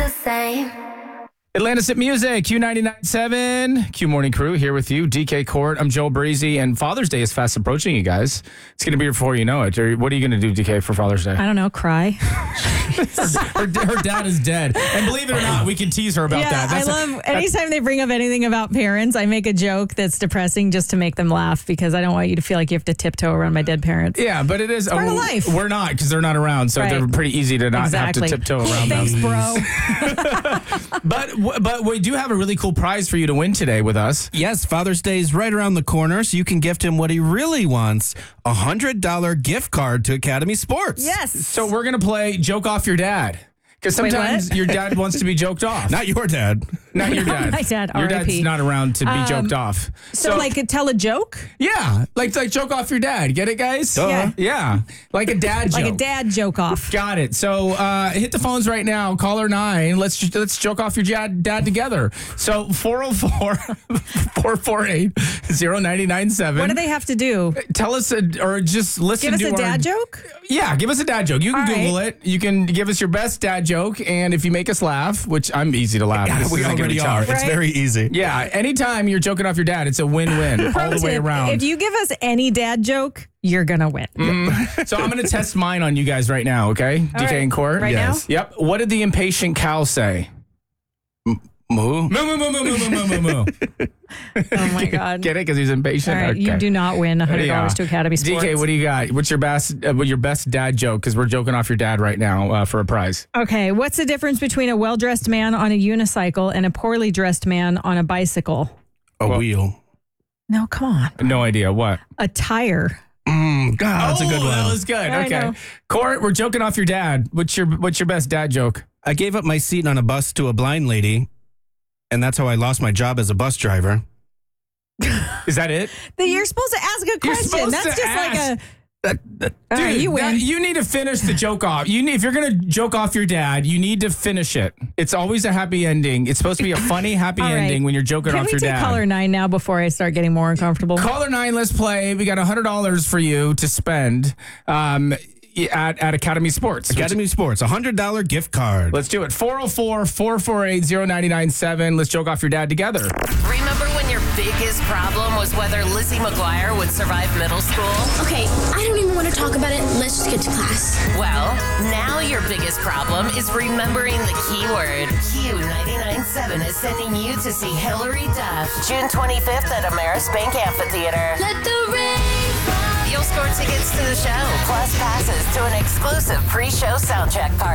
the same. Atlantis at Music, Q99.7, Q Morning Crew here with you. DK Court, I'm Joel Breezy, and Father's Day is fast approaching, you guys. It's going to be here before you know it. What are you going to do, DK, for Father's Day? I don't know, cry. her dad is dead. And believe it or not, we can tease her about that. I love anytime they bring up anything about parents, I make a joke that's depressing just to make them laugh because I don't want you to feel like you have to tiptoe around my dead parents. Yeah, but it is. Part of life. We're not because they're not around, so they're pretty easy to not have to tiptoe around them. Thanks, bro. But we do have a really cool prize for you to win today with us. Yes, Father's Day is right around the corner, so you can gift him what he really wants, a $100 gift card to Academy Sports. Yes. So we're going to play Joke Off Your Dad. Because sometimes your dad wants to be joked off. Not your dad. Not your dad. My dad, Your R.I.P. dad's not around to be joked off. So like tell a joke? Yeah. Like joke off your dad. Get it, guys? Yeah. Yeah. Like a dad joke. Like a dad joke off. Got it. So hit the phones right now. Caller 9. Let's joke off your dad together. So 404-448-0997. What do they have to do? Tell us or just listen to Give us a dad joke? Yeah, give us a dad joke. You can All Google right. it. You can give us your best dad joke. And if you make us laugh, which I'm easy to laugh. Yeah, This we isn't gonna already be are. tough. It's very easy. Yeah, anytime you're joking off your dad, it's a win-win all the way Tip, around. If you give us any dad joke, you're going to win. So I'm going to test mine on you guys right now, okay? DK right. and Court? Right now? Yep. What did the impatient cow say? Moo. Moo, moo, moo, moo, moo, moo, moo, moo. Oh, my God. Get it? Because he's impatient? All right, Okay. you do not win $100 to Academy Sports. DK, what do you got? What's your best dad joke? Because we're joking off your dad right now for a prize. Okay, what's the difference between a well-dressed man on a unicycle and a poorly dressed man on a bicycle? A wheel. No, come on. No idea. What? A tire. God, that's a good one. That was good. I Okay. know. Court, we're joking off your dad. What's your best dad joke? I gave up my seat on a bus to a blind lady, and that's how I lost my job as a bus driver. Is that it? You're supposed to ask a question. supposed That's to just ask. like a... All Dude, right, you win. you need to finish the joke off. If you're going to joke off your dad, you need to finish it. It's always a happy ending. It's supposed to be a funny, happy All right. ending when you're joking Can off we your take dad. caller 9 now before I start getting more uncomfortable? Caller 9, let's play. We got $100 for you to spend at Academy Sports. Academy Sports, $100 gift card. Let's do it. 404-448-0997. Let's joke off your dad together. Remember when your biggest problem was whether Lizzie McGuire would survive middle school? Okay, I don't even want to talk about it. Let's just get to class. Well, now your biggest problem is remembering the keyword. Q99.7 is sending you to see Hillary Duff June 25th at Ameris Bank Amphitheater. Let the rain fall. You'll score tickets to the show, plus passes to an exclusive pre-show soundcheck party.